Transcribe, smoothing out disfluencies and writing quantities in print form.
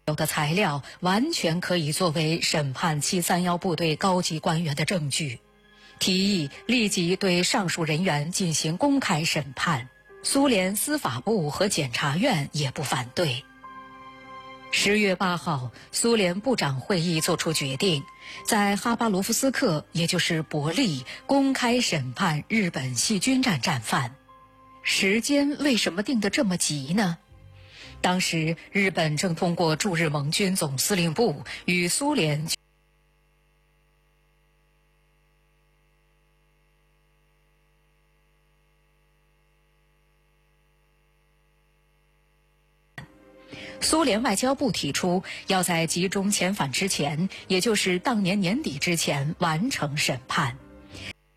有的材料完全可以作为审判731部队高级官员的证据，提议立即对上述人员进行公开审判。苏联司法部和检察院也不反对。10月8号，苏联部长会议作出决定，在哈巴罗夫斯克，也就是伯利，公开审判日本细菌战战犯。时间为什么定得这么急呢？当时日本正通过驻日盟军总司令部与苏联苏联外交部提出要在集中遣返之前，也就是当年年底之前完成审判。